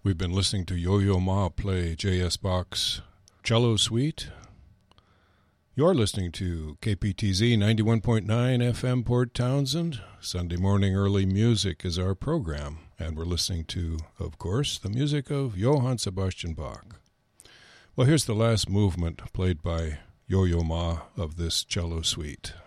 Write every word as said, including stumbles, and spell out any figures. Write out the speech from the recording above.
We've been listening to Yo-Yo Ma play J S. Bach's Cello Suite. You're listening to K P T Z ninety-one point nine F M Port Townsend. Sunday morning early music is our program, and we're listening to, of course, the music of Johann Sebastian Bach. Well, here's the last movement played by Yo-Yo Ma of this Cello Suite.